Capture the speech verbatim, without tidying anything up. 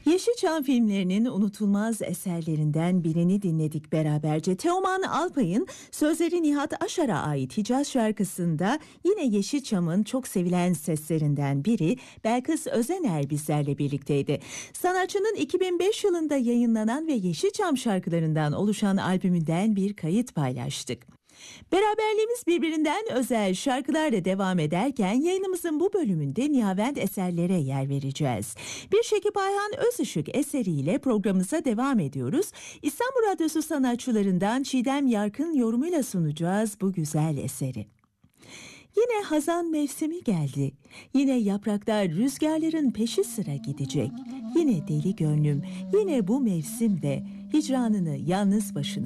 Yeşilçam filmlerinin unutulmaz eserlerinden birini dinledik beraberce. Teoman Alpay'ın sözleri Nihat Aşar'a ait Hicaz şarkısında yine Yeşilçam'ın çok sevilen seslerinden biri Belkıs Özener bizlerle birlikteydi. Sanatçının iki bin beş yılında yayınlanan ve Yeşilçam şarkılarından oluşan albümünden bir kayıt paylaştık. Beraberliğimiz birbirinden özel şarkılarla devam ederken yayınımızın bu bölümünde Nihavent eserlere yer vereceğiz. Bir Şekip Ayhan Özışık eseriyle programımıza devam ediyoruz. İstanbul Radyosu sanatçılarından Çiğdem Yarkın yorumuyla sunacağız bu güzel eseri. Yine hazan mevsimi geldi. Yine yapraklar rüzgarların peşi sıra gidecek. Yine deli gönlüm, yine bu mevsimde hicranını yalnız başına